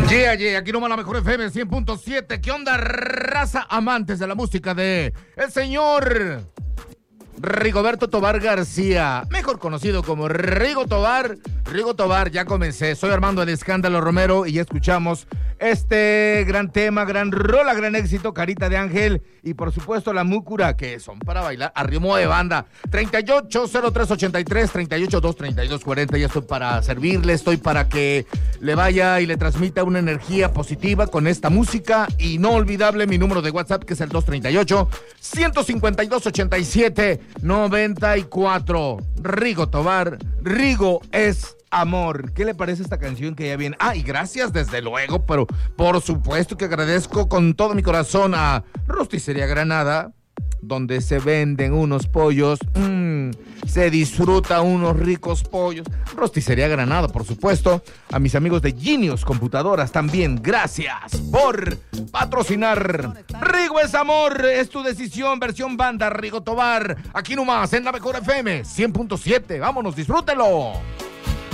Yeah, aquí nomás la mejor FM 100.7. ¿Qué onda, raza amantes de la música de el señor Rigoberto Tobar García, mejor conocido como Rigo Tobar? Rigo Tobar, ya comencé. Soy Armando el Escándalo Romero y ya escuchamos este gran tema, gran rola, gran éxito, Carita de Ángel y por supuesto La Múcura, que son para bailar a ritmo de banda. 380383, 3823240. Ya estoy para servirle, estoy para que le vaya y le transmita una energía positiva con esta música inolvidable. Mi número de WhatsApp, que es el 238-152-87-94. Rigo Tobar, Rigo es amor. ¿Qué le parece esta canción que ya viene? Y gracias desde luego, pero por supuesto que agradezco con todo mi corazón a Rosticería Granada, donde se venden unos pollos, se disfruta unos ricos pollos. Rosticería Granada, por supuesto. A mis amigos de Genius Computadoras también, gracias por patrocinar. Rigo es amor, es tu decisión, versión banda, Rigo Tobar. Aquí nomás, en la mejor FM 100.7. Vámonos, disfrútelo.